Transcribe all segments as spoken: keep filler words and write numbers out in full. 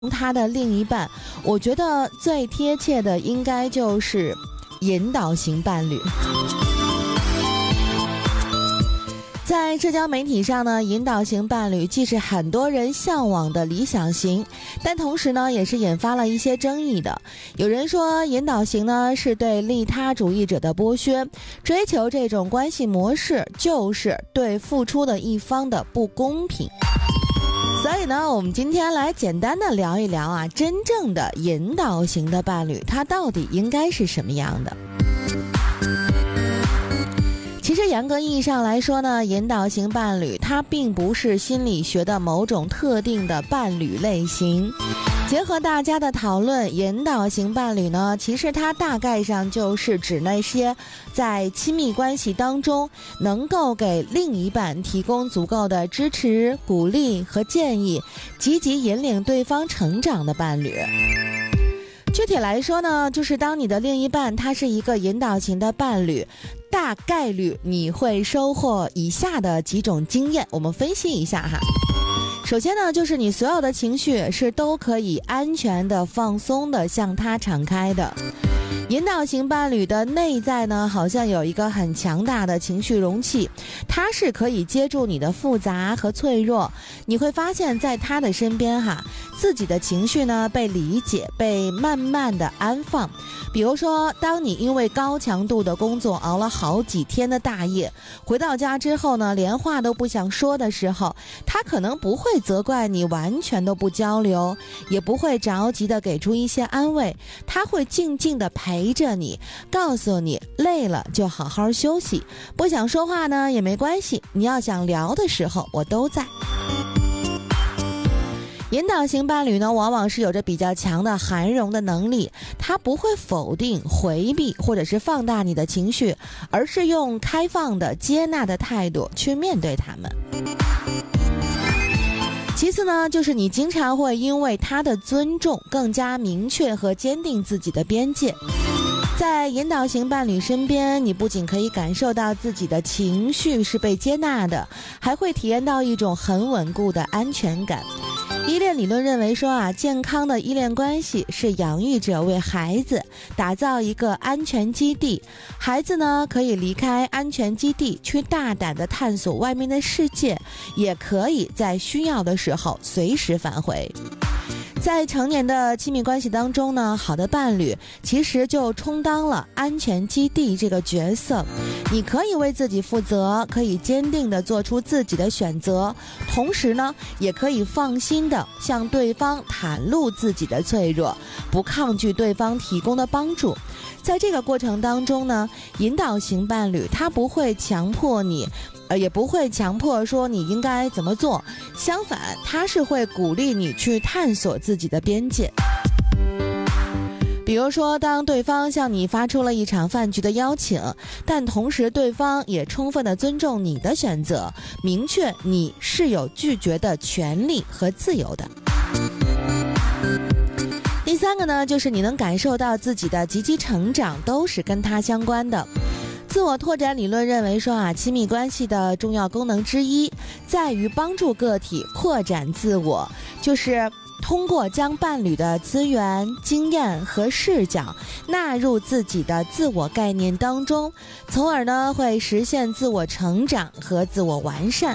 他的另一半，我觉得最贴切的应该就是引导型伴侣。在社交媒体上呢，引导型伴侣既是很多人向往的理想型，但同时呢也是引发了一些争议的。有人说引导型呢是对利他主义者的剥削，追求这种关系模式就是对付出的一方的不公平。所以呢，我们今天来简单的聊一聊啊，真正的引导型的伴侣，他到底应该是什么样的？其实严格意义上来说呢，引导型伴侣它并不是心理学的某种特定的伴侣类型。结合大家的讨论，引导型伴侣呢，其实它大概上就是指那些在亲密关系当中能够给另一半提供足够的支持、鼓励和建议，积极引领对方成长的伴侣。具体来说呢，就是当你的另一半他是一个引导型的伴侣，大概率你会收获以下的几种经验，我们分析一下哈。首先呢，就是你所有的情绪是都可以安全的、放松的向他敞开的。引导型伴侣的内在呢，好像有一个很强大的情绪容器，它是可以接住你的复杂和脆弱。你会发现在他的身边哈，自己的情绪呢被理解，被慢慢的安放。比如说，当你因为高强度的工作熬了好几天的大夜，回到家之后呢，连话都不想说的时候，他可能不会责怪你完全都不交流，也不会着急的给出一些安慰，他会静静的陪着你，告诉你累了就好好休息，不想说话呢也没关系，你要想聊的时候我都在。引导型伴侣呢，往往是有着比较强的涵容的能力，他不会否定、回避或者是放大你的情绪，而是用开放的、接纳的态度去面对他们。其次呢，就是你经常会因为他的尊重更加明确和坚定自己的边界。在引导型伴侣身边，你不仅可以感受到自己的情绪是被接纳的，还会体验到一种很稳固的安全感。依恋理论认为说啊，健康的依恋关系是养育者为孩子打造一个安全基地，孩子呢可以离开安全基地去大胆地探索外面的世界，也可以在需要的时候随时返回。在成年的亲密关系当中呢，好的伴侣其实就充当了安全基地这个角色。你可以为自己负责，可以坚定地做出自己的选择，同时呢，也可以放心地向对方袒露自己的脆弱，不抗拒对方提供的帮助。在这个过程当中呢，引导型伴侣他不会强迫你，呃，也不会强迫说你应该怎么做，相反，他是会鼓励你去探索自己的边界。比如说，当对方向你发出了一场饭局的邀请，但同时对方也充分地尊重你的选择，明确你是有拒绝的权利和自由的。第三个呢，就是你能感受到自己的积极成长都是跟他相关的。自我拓展理论认为说啊，亲密关系的重要功能之一在于帮助个体扩展自我，就是通过将伴侣的资源、经验和视角纳入自己的自我概念当中，从而呢会实现自我成长和自我完善。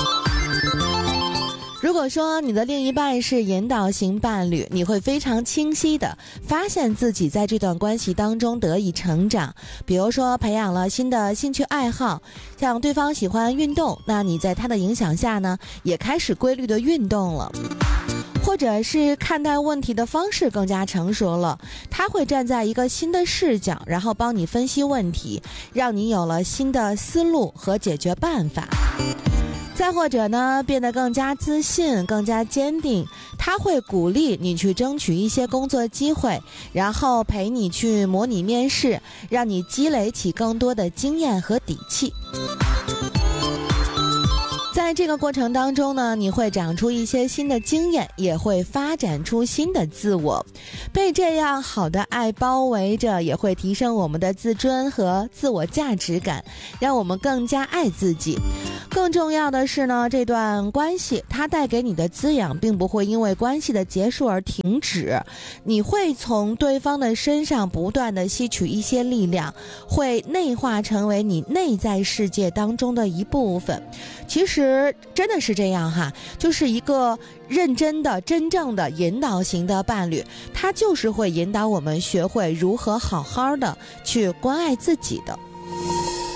如果说你的另一半是引导型伴侣，你会非常清晰地发现自己在这段关系当中得以成长。比如说培养了新的兴趣爱好，像对方喜欢运动，那你在他的影响下呢，也开始规律的运动了。或者是看待问题的方式更加成熟了，他会站在一个新的视角，然后帮你分析问题，让你有了新的思路和解决办法。再或者呢，变得更加自信，更加坚定，他会鼓励你去争取一些工作机会，然后陪你去模拟面试，让你积累起更多的经验和底气。在在这个过程当中呢，你会长出一些新的经验，也会发展出新的自我。被这样好的爱包围着，也会提升我们的自尊和自我价值感，让我们更加爱自己。更重要的是呢，这段关系它带给你的滋养并不会因为关系的结束而停止，你会从对方的身上不断的吸取一些力量，会内化成为你内在世界当中的一部分。其实真的是这样哈，就是一个认真的真正的引导型的伴侣，他就是会引导我们学会如何好好的去关爱自己的。